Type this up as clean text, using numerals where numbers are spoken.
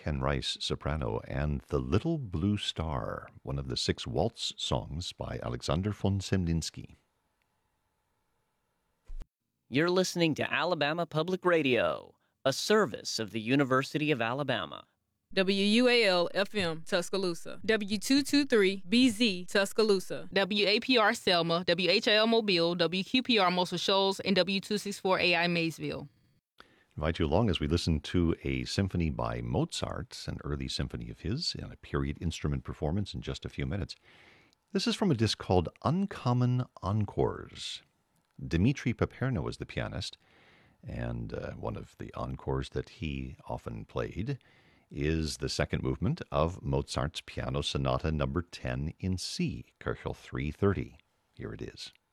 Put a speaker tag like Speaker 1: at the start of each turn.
Speaker 1: Ken Rice, soprano, and The Little Blue Star, one of the 6 waltz songs by Alexander von Semlinsky.
Speaker 2: You're listening to Alabama Public Radio, a service of the University of Alabama.
Speaker 3: WUAL-FM, Tuscaloosa. W223-BZ, Tuscaloosa.
Speaker 4: WAPR Selma, WHIL Mobile, WQPR Muscle Shoals, and W264AI Maysville.
Speaker 1: Invite you along as we listen to a symphony by Mozart, an early symphony of his, and a period instrument performance in just a few minutes. This is from a disc called Uncommon Encores. Dmitri Paperno is the pianist, and one of the encores that he often played is the second movement of Mozart's Piano Sonata No. 10 in C, Köchel 330. Here it is.